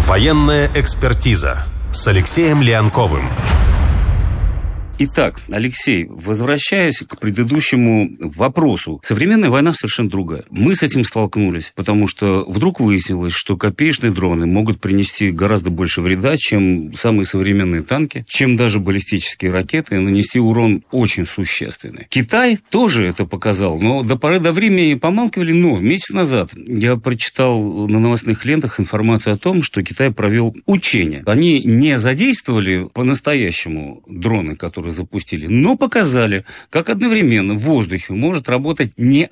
Военная экспертиза с Алексеем Леонковым. Итак, Алексей, возвращаясь к предыдущему вопросу, современная война совершенно другая. Мы с этим столкнулись, потому что вдруг выяснилось, что копеечные дроны могут принести гораздо больше вреда, чем самые современные танки, чем даже баллистические ракеты, и нанести урон очень существенный. Китай тоже это показал, но до поры до времени помалкивали, но месяц назад я прочитал на новостных лентах информацию о том, что Китай провел учения. Они не задействовали по-настоящему дроны, которые запустили, но показали, как одновременно в воздухе может работать не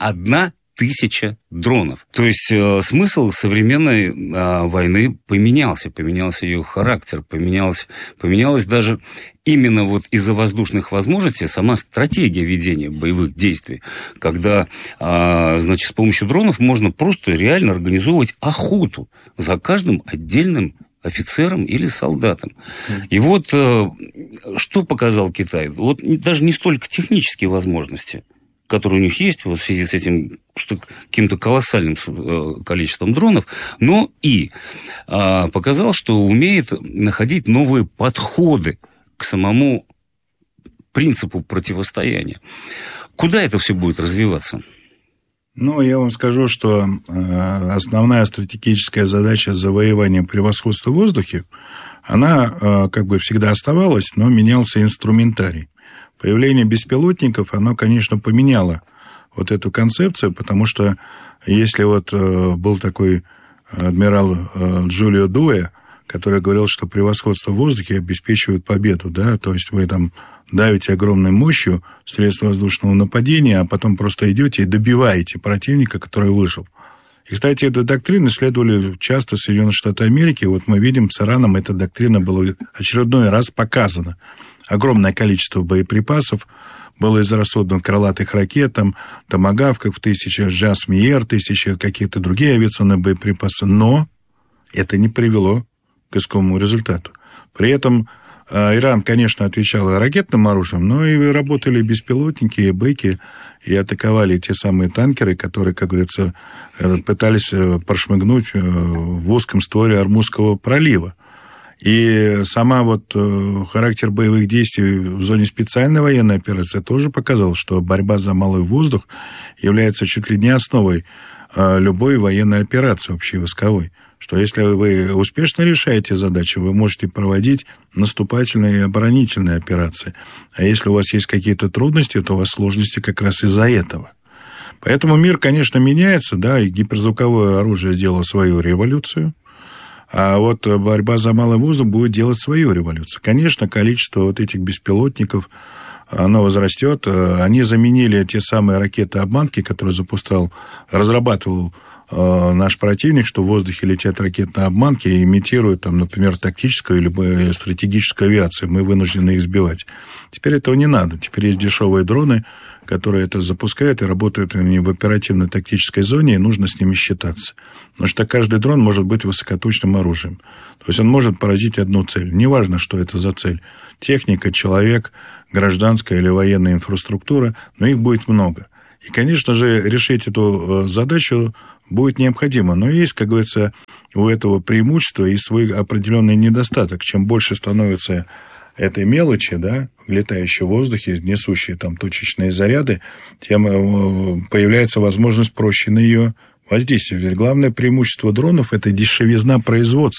1000 дронов. То есть смысл современной войны поменялся. Поменялся ее характер, поменялась даже именно вот из-за воздушных возможностей сама стратегия ведения боевых действий, когда, значит, с помощью дронов можно просто реально организовывать охоту за каждым отдельным офицерам или солдатам. И вот что показал Китай? Вот даже не столько технические возможности, которые у них есть вот в связи с этим каким-то колоссальным количеством дронов, но и показал, что умеет находить новые подходы к самому принципу противостояния. Куда это все будет развиваться? Ну, я вам скажу, что основная стратегическая задача завоевания превосходства в воздухе, она как бы всегда оставалась, но менялся инструментарий. Появление беспилотников, оно, конечно, поменяло вот эту концепцию, потому что если вот был такой адмирал Джулио Дуэ, который говорил, что превосходство в воздухе обеспечивает победу, да, то есть вы там давите огромной мощью средств воздушного нападения, а потом просто идете и добиваете противника, который выжил. И, кстати, эту доктрину исследовали часто Соединенные Штаты Америки. Вот мы видим, с Ираном эта доктрина была очередной раз показана. Огромное количество боеприпасов было израсходовано крылатых ракет, там, томагавков 1000, Жасмиер 1000, какие-то другие авиационные боеприпасы. Но это не привело к искомому результату. При этом Иран, конечно, отвечал ракетным оружием, но и работали беспилотники, и бэки, и атаковали те самые танкеры, которые, как говорится, пытались прошмыгнуть в узком створе Ормузского пролива. И сама вот характер боевых действий в зоне специальной военной операции тоже показал, что борьба за малый воздух является чуть ли не основой любой военной операции общевойсковой. Что если вы успешно решаете задачу, вы можете проводить наступательные и оборонительные операции. А если у вас есть какие-то трудности, то у вас сложности как раз из-за этого. Поэтому мир, конечно, меняется, да, и гиперзвуковое оружие сделало свою революцию, а вот борьба за малый воздух будет делать свою революцию. Конечно, количество вот этих беспилотников, оно возрастет. Они заменили те самые ракеты-обманки, которые разрабатывал наш противник, что в воздухе летят ракетные обманки и имитируют, там, например, тактическую или стратегическую авиацию. Мы вынуждены их сбивать. Теперь этого не надо. Теперь есть дешевые дроны, которые это запускают и работают они в оперативно-тактической зоне, и нужно с ними считаться. Потому что каждый дрон может быть высокоточным оружием. То есть он может поразить одну цель. Неважно, что это за цель. Техника, человек, гражданская или военная инфраструктура, но их будет много. И, конечно же, решить эту задачу будет необходимо. Но есть, как говорится, у этого преимущество и свой определенный недостаток. Чем больше становится этой мелочи, да, летающей в воздухе, несущие там точечные заряды, тем появляется возможность проще на ее воздействие. Ведь главное преимущество дронов – это дешевизна производства.